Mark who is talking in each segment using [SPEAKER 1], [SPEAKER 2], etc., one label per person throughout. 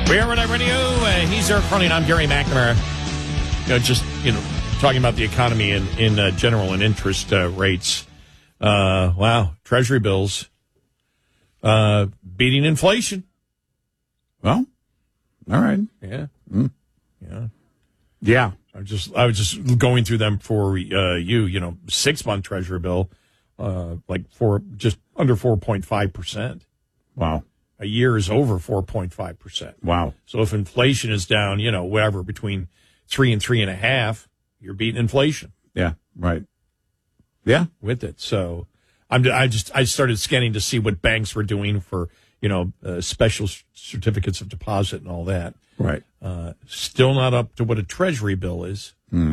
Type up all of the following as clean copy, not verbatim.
[SPEAKER 1] We are Red Radio. He's Eric Cronin. I'm Gary McNamara. Talking about the economy in general and interest rates. Wow, Treasury bills beating inflation.
[SPEAKER 2] Well, all right.
[SPEAKER 1] Yeah.
[SPEAKER 2] Yeah.
[SPEAKER 1] I was just going through them for you. 6-month Treasury bill, just under 4.5%.
[SPEAKER 2] Wow.
[SPEAKER 1] A year is over 4.5%.
[SPEAKER 2] Wow.
[SPEAKER 1] So if inflation is down, whatever, between 3 and 3.5, you're beating inflation.
[SPEAKER 2] Yeah. Right. Yeah.
[SPEAKER 1] With it. So I started scanning to see what banks were doing for, special certificates of deposit and all that.
[SPEAKER 2] Right.
[SPEAKER 1] Still not up to what a Treasury bill is.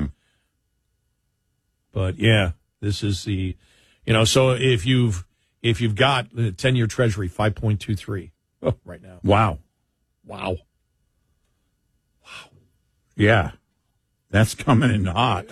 [SPEAKER 1] But yeah, this is the, so if you've got the 10-year Treasury, 5.23 right now.
[SPEAKER 2] Wow. Yeah. That's coming in hot.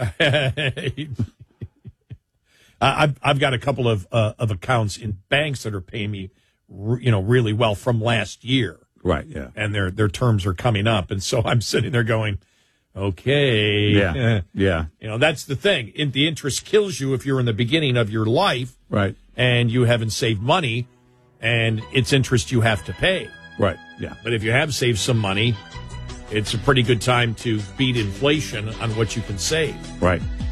[SPEAKER 1] I've got a couple of accounts in banks that are paying me, really well from last year.
[SPEAKER 2] Right. Yeah.
[SPEAKER 1] And their terms are coming up, and so I'm sitting there going, okay.
[SPEAKER 2] Yeah. Yeah.
[SPEAKER 1] That's the thing. The interest kills you if you're in the beginning of your life,
[SPEAKER 2] right,
[SPEAKER 1] and you haven't saved money, and it's interest you have to pay.
[SPEAKER 2] Right. Yeah.
[SPEAKER 1] But if you have saved some money, it's a pretty good time to beat inflation on what you can save.
[SPEAKER 2] Right.